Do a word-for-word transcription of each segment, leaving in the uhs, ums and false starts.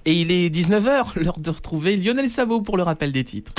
Et il est dix-neuf heures, l'heure de retrouver Lionel Sabot pour le rappel des titres.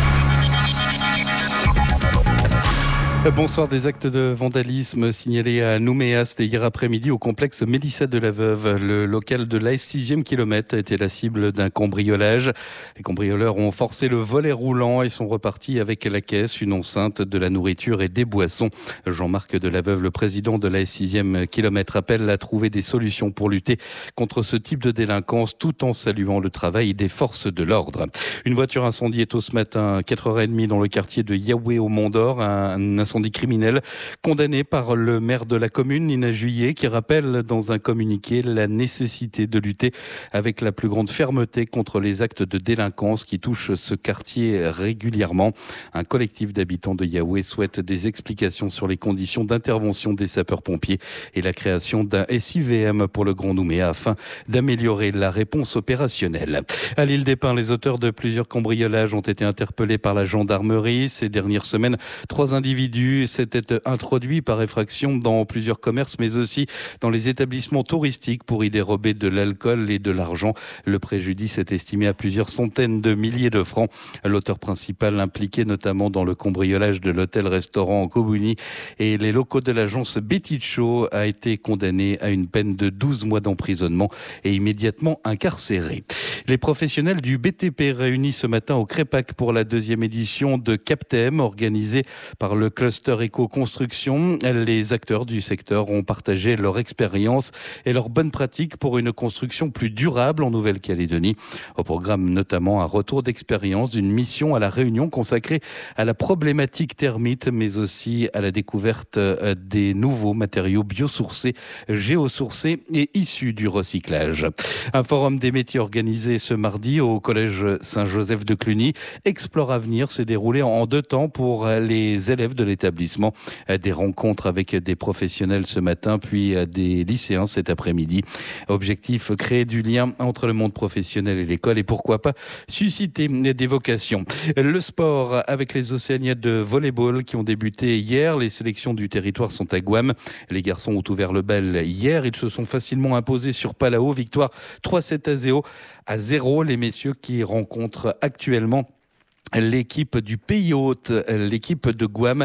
Bonsoir. Des actes de vandalisme signalés à Nouméa, c'était hier après-midi au complexe Mélissa de la Veuve. Le local de l'A S sixième kilomètre a été la cible d'un cambriolage. Les cambrioleurs ont forcé le volet roulant et sont repartis avec la caisse, une enceinte, de la nourriture et des boissons. Jean-Marc de la Veuve, le président de l'A S sixième kilomètre, appelle à trouver des solutions pour lutter contre ce type de délinquance tout en saluant le travail des forces de l'ordre. Une voiture incendiée tôt ce matin à quatre heures trente dans le quartier de Yahweh au Mont-d'Or. Un incendie criminel condamné par le maire de la commune, Nina Juillet, qui rappelle dans un communiqué la nécessité de lutter avec la plus grande fermeté contre les actes de délinquance qui touchent ce quartier régulièrement. Un collectif d'habitants de Yahweh souhaite des explications sur les conditions d'intervention des sapeurs-pompiers et la création d'un S I V M pour le Grand Nouméa afin d'améliorer la réponse opérationnelle. À l'île des Pins, les auteurs de plusieurs cambriolages ont été interpellés par la gendarmerie. Ces dernières semaines, trois individus s'étaient introduits par effraction dans plusieurs commerces, mais aussi dans les établissements touristiques pour y dérober de l'alcool et de l'argent. Le préjudice est estimé à plusieurs centaines de milliers de francs. L'auteur principal, impliqué notamment dans le cambriolage de l'hôtel-restaurant en Kobuni et les locaux de l'agence Betticho, a été condamné à une peine de douze mois d'emprisonnement et immédiatement incarcéré. Les professionnels du B T P réunis ce matin au Crépac pour la deuxième édition de Captem, organisée par le cluster éco-construction. Les acteurs du secteur ont partagé leur expérience et leurs bonnes pratiques pour une construction plus durable en Nouvelle-Calédonie. Au programme notamment un retour d'expérience d'une mission à La Réunion consacrée à la problématique termite, mais aussi à la découverte des nouveaux matériaux biosourcés, géosourcés et issus du recyclage. Un forum des métiers organisé ce mardi au collège Saint-Joseph de Cluny. Explore Avenir s'est déroulé en deux temps pour les élèves de l'établissement. Des rencontres avec des professionnels ce matin, puis des lycéens cet après-midi. Objectif, créer du lien entre le monde professionnel et l'école et pourquoi pas susciter des vocations. Le sport avec les Océaniades de volleyball qui ont débuté hier. Les sélections du territoire sont à Guam. Les garçons ont ouvert le bal hier. Ils se sont facilement imposés sur Palau. Victoire trois sept à zéro. À zéro. Les messieurs qui rencontrent actuellement l'équipe du Pays Hôte, l'équipe de Guam.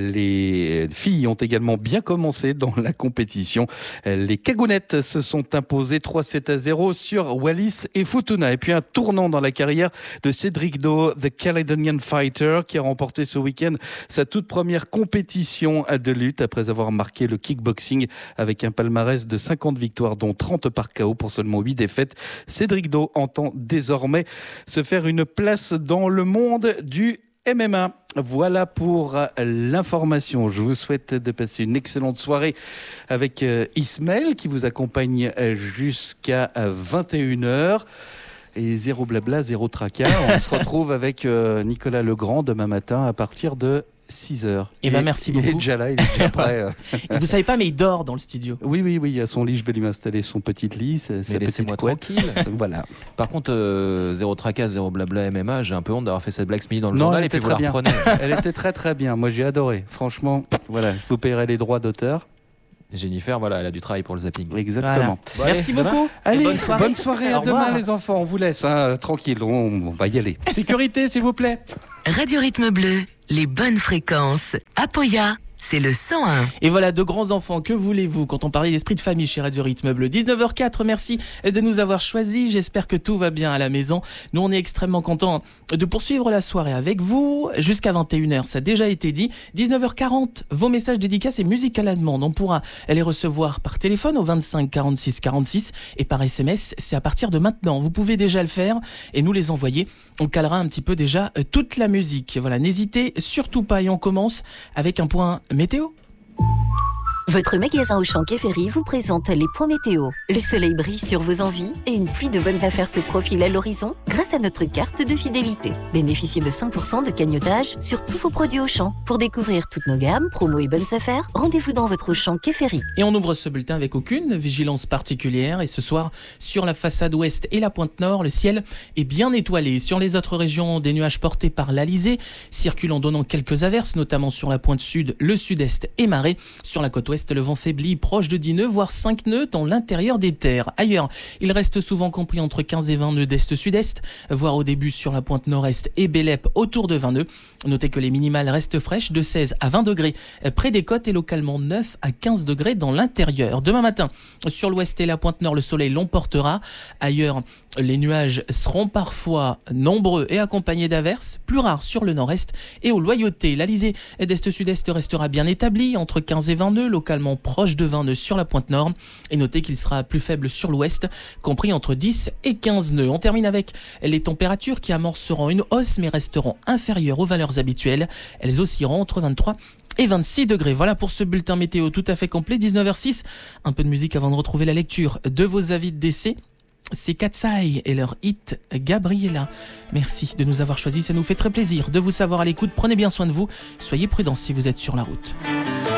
Les filles ont également bien commencé dans la compétition. Les Cagounettes se sont imposées trois sept à zéro sur Wallis et Futuna. Et puis un tournant dans la carrière de Cédric Do, The Caledonian Fighter, qui a remporté ce week-end sa toute première compétition de lutte après avoir marqué le kickboxing avec un palmarès de cinquante victoires, dont trente par K O pour seulement huit défaites. Cédric Do entend désormais se faire une place dans le monde du M M A. Voilà pour l'information. Je vous souhaite de passer une excellente soirée avec Ismaël qui vous accompagne jusqu'à vingt et une heures. Et zéro blabla, zéro tracas. On se retrouve avec Nicolas Legrand demain matin à partir de six heures. Et ben merci beaucoup. Il est déjà là, il est déjà prêt. Vous savez pas, mais il dort dans le studio. Oui, oui, oui, à son lit, je vais lui installer son petit lit, sa, mais sa laissez-moi petite tranquille. Voilà. Par contre, euh, zéro tracas, zéro blabla M M A, j'ai un peu honte d'avoir fait cette blague ce midi dans le Non, journal elle et puis était vous la très bien. reprenez. Elle était très très bien. Moi, j'ai adoré. Franchement, voilà, je vous paierai les droits d'auteur. Jennifer, voilà, elle a du travail pour le zapping. Exactement. Voilà. Bon, Merci allez, beaucoup. Allez, bonne soirée. bonne soirée. À Au demain, revoir. les enfants. On vous laisse, hein, tranquille. On, on va y aller. Sécurité, s'il vous plaît. Radio Rythme Bleu, les bonnes fréquences. Apoya, c'est le cent un. Et voilà, de grands enfants, que voulez-vous quand on parlait d'esprit de famille chez Radio Rythme Bleu. dix-neuf heures quatre, merci de nous avoir choisis. J'espère que tout va bien à la maison. Nous, on est extrêmement contents de poursuivre la soirée avec vous jusqu'à vingt et une heures. Ça a déjà été dit. dix-neuf heures quarante, vos messages dédicaces et musique à la demande. On pourra les recevoir par téléphone au vingt-cinq quarante-six quarante-six et par S M S. C'est à partir de maintenant. Vous pouvez déjà le faire et nous les envoyer. On calera un petit peu déjà toute la musique. Voilà, n'hésitez surtout pas et on commence avec un point météo. Votre magasin Auchan Quai Ferry vous présente les points météo. Le soleil brille sur vos envies et une pluie de bonnes affaires se profile à l'horizon grâce à notre carte de fidélité. Bénéficiez de cinq pour cent de cagnotage sur tous vos produits Auchan. Pour découvrir toutes nos gammes, promos et bonnes affaires, rendez-vous dans votre Auchan Quai Ferry. Et on ouvre ce bulletin avec aucune vigilance particulière. Et ce soir, sur la façade ouest et la pointe nord, le ciel est bien étoilé. Sur les autres régions, des nuages portés par l'Alizé circulent en donnant quelques averses, notamment sur la pointe sud, le sud-est et marée. Sur la côte ouest, l'ouest, le vent faiblit proche de dix nœuds, voire cinq nœuds dans l'intérieur des terres. Ailleurs, il reste souvent compris entre quinze et vingt nœuds d'est-sud-est, voire au début sur la pointe nord-est et Bélep autour de vingt nœuds. Notez que les minimales restent fraîches de seize à vingt degrés près des côtes et localement neuf à quinze degrés dans l'intérieur. Demain matin, sur l'ouest et la pointe nord, le soleil l'emportera. Ailleurs, les nuages seront parfois nombreux et accompagnés d'averses, plus rares sur le nord-est et au Loyauté. L'Alizé d'est-sud-est restera bien établi, entre quinze et vingt nœuds, localement proche de vingt nœuds sur la pointe nord. Et notez qu'il sera plus faible sur l'ouest, compris entre dix et quinze nœuds. On termine avec les températures qui amorceront une hausse mais resteront inférieures aux valeurs habituelles. Elles oscilleront entre vingt-trois et vingt-six degrés. Voilà pour ce bulletin météo tout à fait complet, dix-neuf heures six. Un peu de musique avant de retrouver la lecture de vos avis de décès. C'est Katsai et leur hit Gabriella. Merci de nous avoir choisis, ça nous fait très plaisir de vous savoir à l'écoute. Prenez bien soin de vous, soyez prudents si vous êtes sur la route.